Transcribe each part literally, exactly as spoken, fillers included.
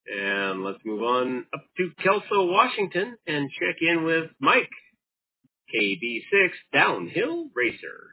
And let's move on up to Kelso, Washington, and check in with Mike, K B six Downhill Racer.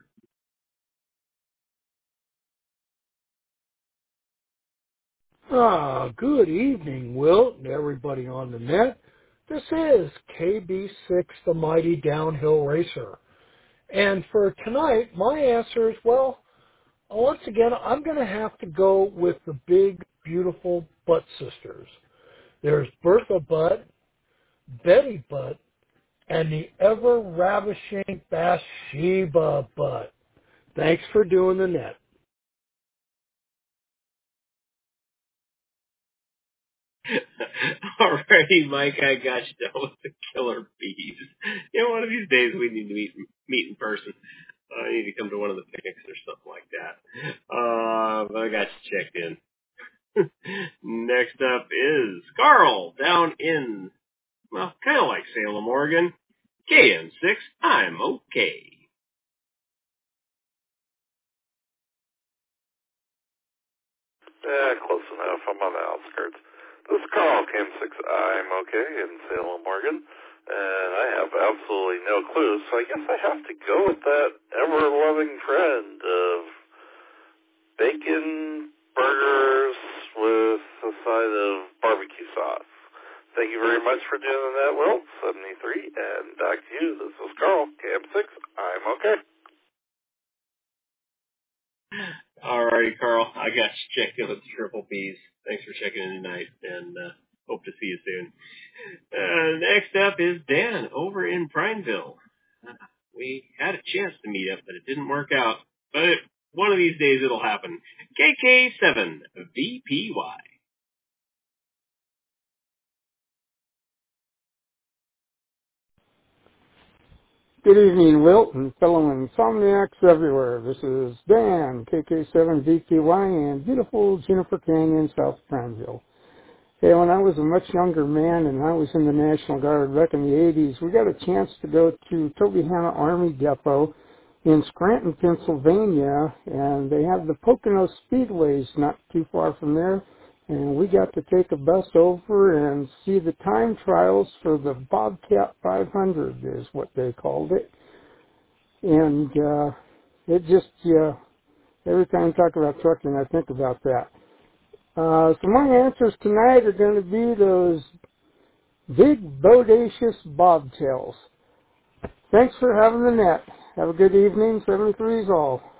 Ah, good evening, Wilt, and everybody on the net. This is K B six, the Mighty Downhill Racer. And for tonight, my answer is, well, once again, I'm going to have to go with the big, beautiful Butt sisters. There's Bertha Butt, Betty Butt, and the ever-ravishing Bathsheba Butt. Thanks for doing the net. Alrighty, Mike, I got you down with the killer bees. You know, one of these days we need to meet meet in person. I need to come to one of the picnics or something like that. Uh, but I got you checked in. Next up is Carl down in, well, kind of like Salem, Oregon. K M six, I'm okay. Yeah, close enough. I'm on the outskirts. This is Carl, K M six, I'm okay, in Salem, Oregon. And I have absolutely no clue, so I guess I have to go with that ever-loving trend of bacon burgers with a side of barbecue sauce. Thank you very much for doing that, Will, seventy-three, and back to you. This is Carl, K M six, I'm okay. Alrighty, Carl, I got you checked in with the triple B's. Thanks for checking in tonight, and uh, hope to see you soon. Uh, next up is Dan over in Prineville. Uh, we had a chance to meet up, but it didn't work out. But one of these days it'll happen. K K seven V P Y. Good evening, Wilt, and fellow insomniacs everywhere. This is Dan, K K seven V P Y, in beautiful Juniper Canyon, South Prineville. Hey, when I was a much younger man and I was in the National Guard back in the eighties, we got a chance to go to Tobyhanna Army Depot in Scranton, Pennsylvania, and they have the Pocono Speedways not too far from there. And we got to take a bus over and see the time trials for the Bobcat five hundred is what they called it. And uh, it just, uh, every time I talk about trucking, I think about that. Uh, so my answers tonight are going to be those big, bodacious bobtails. Thanks for having the net. Have a good evening. seventy-three is all.